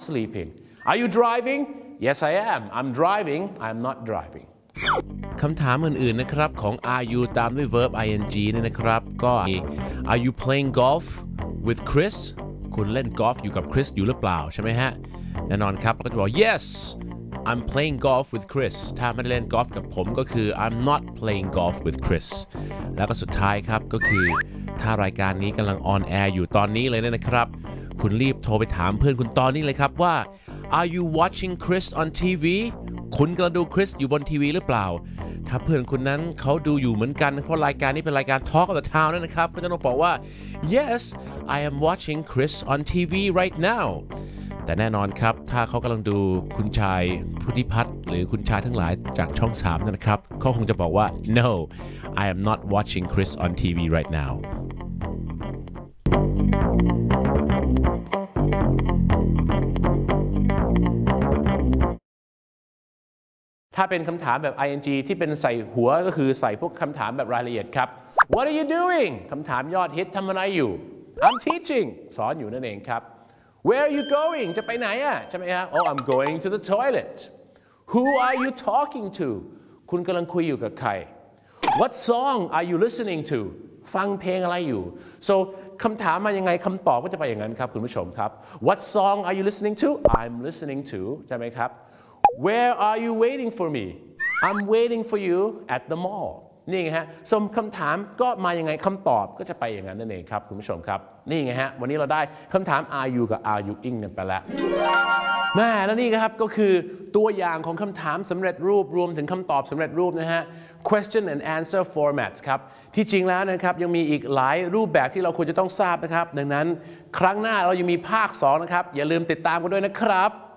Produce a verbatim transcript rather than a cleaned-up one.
sleeping Are you driving Yes I am I'm driving I'm not driving คำถามอื่นๆนะครับของ are you ตามด้วย verb ing เนี่ยนะครับก็ are you playing golf with Chris คุณเล่นกอล์ฟอยู่กับคริสอยู่หรือเปล่าใช่ไหมฮะแน่นอนครับเราก็จะบอก yes I'm playing golf with Chris ถ้าไม่ได้เล่นกอล์ฟกับผมก็คือ I'm not playing golf with Chris แล้วก็สุดท้ายครับก็คือถ้ารายการนี้กำลังออนแอร์อยู่ตอนนี้เลยเนี่ยนะครับคุณรีบโทรไปถามเพื่อนคุณตอนนี้เลยครับว่า Are you watching Chris on ที วี คุณกำลังดูคริสอยู่บนทีวีหรือเปล่าถ้าเพื่อนคุณนั้นเขาดูอยู่เหมือนกันเพราะรายการนี้เป็นรายการ Talk of the Town นั่นนะครับก็จะต้องบอกว่า Yes I am watching Chris on ที วี right now แต่แน่นอนครับถ้าเขากำลังดูคุณชายพุทธิพัฒน์หรือคุณชายทั้งหลายจากช่องสามนะครับเขาคงจะบอกว่า No I am not watching Chris on ที วี right now ถ้าเป็นคำถามแบบ ing ที่เป็นใส่หัวก็คือใส่พวกคำถามแบบรายละเอียดครับ What are you doing คำถามยอดฮิตทำอะไรอยู่ I'm teaching สอนอยู่นั่นเองครับ Where are you going จะไปไหนอ่ะใช่ไหมฮะ Oh I'm going to the toilet Who are you talking to คุณกำลังคุยอยู่กับใคร What song are you listening to ฟังเพลงอะไรอยู่ so คำถามมายังไงคำตอบก็จะไปอย่างนั้นครับคุณผู้ชมครับ What song are you listening to I'm listening to ใช่ไหมครับWhere are you waiting for me? I'm waiting for you at the mall. นี่ไงฮะสมคำถามก็มายังไงคำตอบก็จะไปอย่างนั้นนั่นเองครับคุณผู้ชมครับนี่ไงฮะวันนี้เราได้คำถาม are you กับ are you in กันไปแล้วแม่แล้วนี่ครับก็คือตัวอย่างของคำถามสำเร็จรูปรวมถึงคำตอบสำเร็จรูปนะฮะ question and answer formats ครับที่จริงแล้วนะครับยังมีอีกหลายรูปแบบที่เราควรจะต้องทราบนะครับดังนั้นครั้งหน้าเรายังมีภาคสองนะครับอย่าลืมติดตามกันด้วยนะครับ